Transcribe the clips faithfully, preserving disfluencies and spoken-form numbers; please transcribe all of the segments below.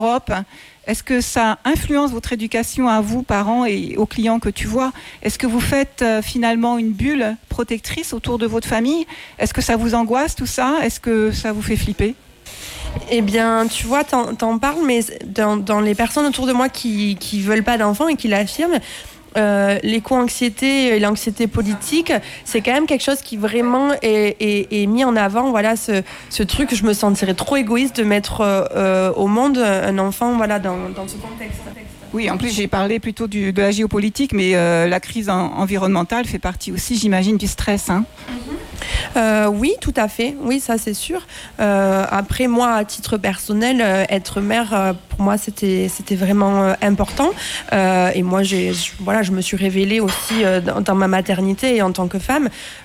Europe. Est-ce que ça influence votre éducation à vous, parents, et aux clients que tu vois? Est-ce que vous faites euh, finalement une bulle protectrice autour de votre famille? Est-ce que ça vous angoisse tout ça? Est-ce que ça vous fait flipper? Eh bien, tu vois, t'en, t'en parles, mais dans, dans les personnes autour de moi qui qui veulent pas d'enfants et qui l'affirment, Euh, l'éco-anxiété et l'anxiété politique, c'est quand même quelque chose qui vraiment est, est, est mis en avant. Voilà, ce, ce truc, je me sentirais trop égoïste de mettre euh, au monde un enfant, voilà, dans, dans ce contexte. Oui, en plus j'ai parlé plutôt du, de la géopolitique, mais euh, la crise en, environnementale fait partie aussi, j'imagine, du stress. Hein. Mm-hmm. Euh, oui, tout à fait. Oui, ça c'est sûr. Euh, après, moi, à titre personnel, euh, être mère, euh, pour moi, c'était c'était vraiment euh, important. Euh, et moi, j'ai je, voilà, je me suis révélée aussi euh, dans, dans ma maternité et en tant que femme.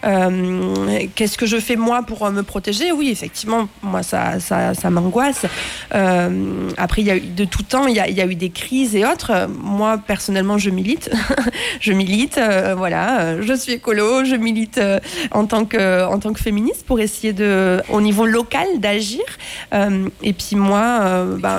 Euh, qu'est-ce que je fais moi pour euh, me protéger? Oui, effectivement, moi, ça ça, ça m'angoisse. Euh, après, il y a eu de tout temps, il y a, il y a eu des crises et autres. Moi, personnellement, je milite. je milite. Euh, voilà, je suis écolo. Je milite euh, en tant que en tant que féministe pour essayer de, au niveau local, d'agir. Euh, et puis moi, euh, bah,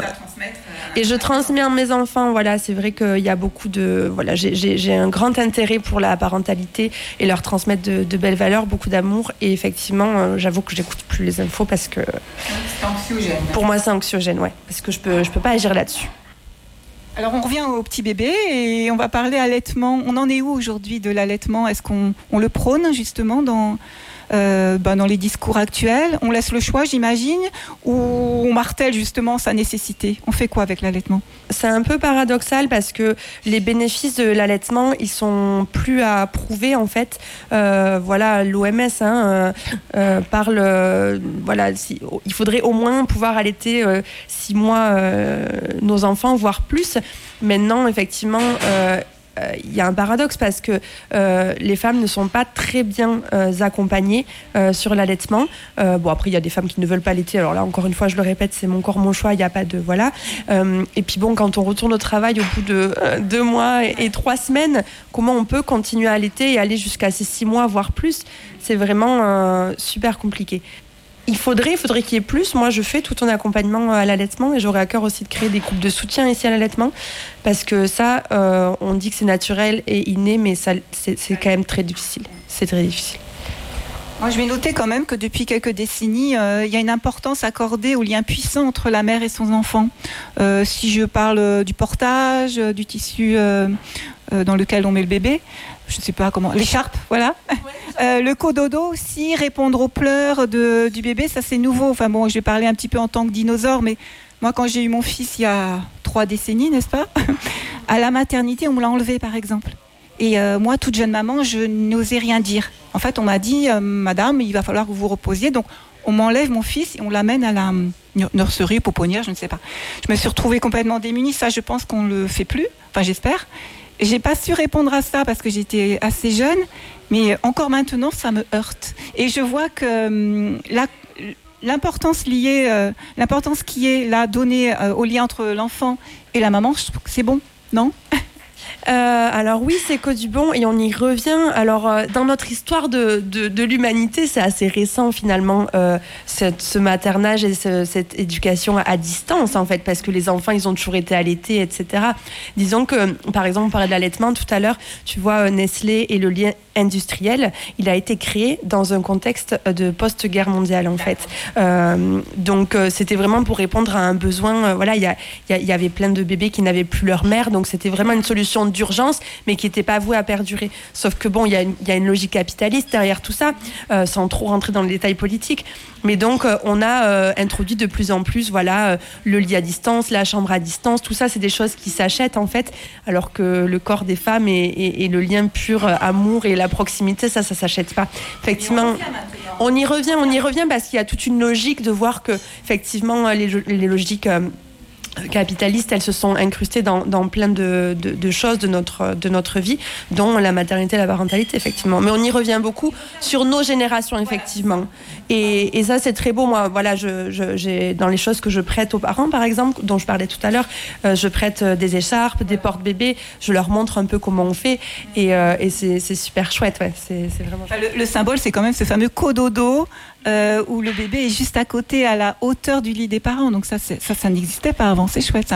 et je transmets à mes enfants. Voilà, c'est vrai qu'il y a beaucoup de, voilà, j'ai, j'ai, j'ai un grand intérêt pour la parentalité et leur transmettre de, de belles valeurs, beaucoup d'amour. Et effectivement, euh, j'avoue que j'écoute plus les infos parce que c'est anxiogène. Pour moi, c'est anxiogène, ouais, parce que je peux, je peux pas agir là-dessus. Alors on revient au petit bébé et on va parler allaitement. On en est où aujourd'hui de l'allaitement? Est-ce qu'on on le prône justement dans Euh, ben dans les discours actuels? On laisse le choix, j'imagine, ou on martèle justement sa nécessité? On fait quoi avec l'allaitement? C'est un peu paradoxal parce que les bénéfices de l'allaitement, ils sont plus à prouver en fait. Euh, voilà, l'O M S hein, euh, euh, parle, euh, voilà, si, il faudrait au moins pouvoir allaiter euh, six mois euh, nos enfants, voire plus. Maintenant, effectivement. Euh, il y a un paradoxe parce que euh, les femmes ne sont pas très bien euh, accompagnées euh, sur l'allaitement. Euh, bon, après, il y a des femmes qui ne veulent pas allaiter. Alors là, encore une fois, je le répète, c'est mon corps, mon choix. Il n'y a pas de... Voilà. Euh, et puis bon, quand on retourne au travail au bout de euh, deux mois et, et trois semaines, comment on peut continuer à allaiter et aller jusqu'à ces six mois, voire plus? C'est vraiment euh, super compliqué. Il faudrait, il faudrait qu'il y ait plus. Moi, je fais tout un accompagnement à l'allaitement et j'aurais à cœur aussi de créer des groupes de soutien ici à l'allaitement parce que ça, euh, on dit que c'est naturel et inné, mais ça, c'est, c'est quand même très difficile. C'est très difficile. Moi, je vais noter quand même que depuis quelques décennies, euh, il y a une importance accordée au lien puissant entre la mère et son enfant. Euh, si je parle du portage, du tissu euh, euh, dans lequel on met le bébé, je ne sais pas comment, l'écharpe, voilà. Euh, le cododo aussi, répondre aux pleurs de, du bébé, ça c'est nouveau. Enfin bon, je vais parler un petit peu en tant que dinosaure, mais moi quand j'ai eu mon fils il y a trois décennies, n'est-ce pas? À la maternité, on me l'a enlevé par exemple. Et euh, moi, toute jeune maman, je n'osais rien dire. En fait, on m'a dit, euh, madame, il va falloir que vous vous reposiez. Donc, on m'enlève mon fils et on l'amène à la nurserie, pouponnière, je ne sais pas. Je me suis retrouvée complètement démunie. Ça, je pense qu'on ne le fait plus. Enfin, j'espère. Je n'ai pas su répondre à ça parce que j'étais assez jeune. Mais encore maintenant, ça me heurte. Et je vois que euh, la, l'importance liée, euh, l'importance qui est là donnée euh, au lien entre l'enfant et la maman, je trouve que c'est bon, non ? Euh, alors oui, c'est que du bon et on y revient. Alors euh, dans notre histoire de, de, de l'humanité, c'est assez récent finalement euh, cette, ce maternage et ce, cette éducation à distance en fait, parce que les enfants ils ont toujours été allaités, et cetera. Disons que par exemple on parlait de l'allaitement tout à l'heure, tu vois Nestlé et le lien industriel, il a été créé dans un contexte de post-guerre mondiale en fait. Euh, donc euh, c'était vraiment pour répondre à un besoin. Euh, voilà, il y, a, y, a, y avait plein de bébés qui n'avaient plus leur mère, donc c'était vraiment une solution d'urgence, mais qui n'était pas vouée à perdurer. Sauf que bon, il y a une, y a une logique capitaliste derrière tout ça, euh, sans trop rentrer dans le détail politique. Mais donc euh, on a euh, introduit de plus en plus, voilà, euh, le lit à distance, la chambre à distance, tout ça, c'est des choses qui s'achètent en fait, alors que le corps des femmes et, et, et le lien pur euh, amour et la proximité, ça, ça s'achète pas. Effectivement, on y revient, on y revient parce qu'il y a toute une logique de voir que effectivement les, les logiques euh, capitalistes, elles se sont incrustées dans, dans plein de, de, de choses de notre, de notre vie, dont la maternité et la parentalité, effectivement. Mais on y revient beaucoup sur nos générations, effectivement. Et, et ça, c'est très beau. Moi, voilà, je, je, j'ai, dans les choses que je prête aux parents, par exemple, dont je parlais tout à l'heure, euh, je prête des écharpes, des porte-bébés, je leur montre un peu comment on fait, et, euh, et c'est, c'est super chouette, ouais. C'est, c'est vraiment... Le, le symbole, c'est quand même ce fameux cododo, euh, où le bébé est juste à côté, à la hauteur du lit des parents. Donc ça, c'est, ça, ça n'existait pas avant. C'est chouette.